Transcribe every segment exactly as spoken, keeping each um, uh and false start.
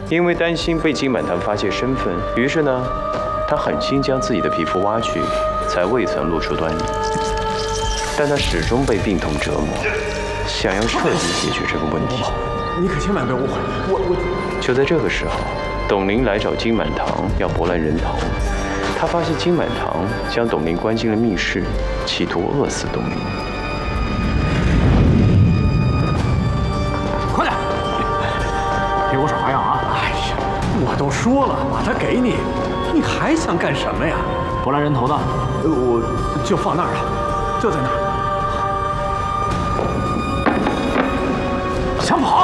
因为担心被金满堂发现身份，于是呢，他狠心将自己的皮肤挖去，才未曾露出端倪。但他始终被病痛折磨，想要彻底解决这个问题。 你可千万别误会，我我。 就在这个时候，董玲来找金满堂要博兰人头。他发现金满堂将董玲关进了密室，企图饿死董玲。 快点，别给我耍花样啊！哎呀，我都说了，把它给你，你还想干什么呀？ 博兰人头呢？ 我就放那儿了，就在那儿。想跑？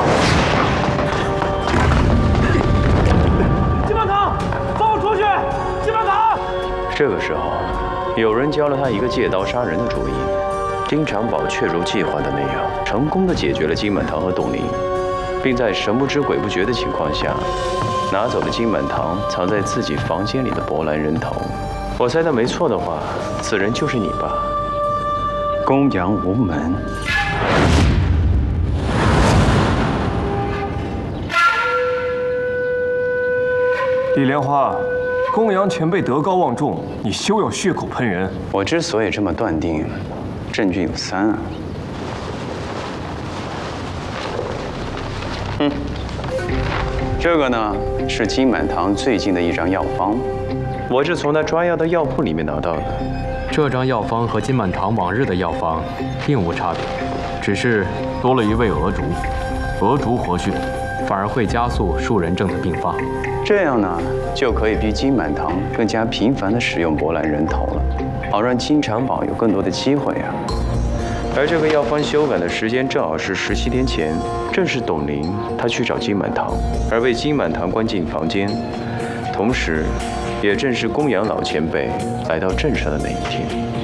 金满堂，放我出去！金满堂！ 这个时候，有人教了他一个借刀杀人的主意。丁长宝确如计划的那样，成功的解决了金满堂和董玲，并在神不知鬼不觉的情况下，拿走了金满堂藏在自己房间里的博兰人头。我猜的没错的话，此人就是你吧？公羊无门。 李莲花。公羊前辈德高望重，你休要血口喷人。 我之所以这么断定，证据有三啊。嗯，这个呢是金满堂最近的一张药方，我是从他抓药的药铺里面拿到的。 这张药方和金满堂往日的药方并无差别，只是多了一味鹅竹。鹅竹活血，反而会加速树人症的病发。 这样呢，就可以逼金满堂更加频繁地使用博兰人头了，好让金长宝有更多的机会啊。而这个药方修改的时间正好是十七天前，正是董玲她去找金满堂，而被金满堂关进房间，同时，也正是公羊老前辈来到镇上的那一天。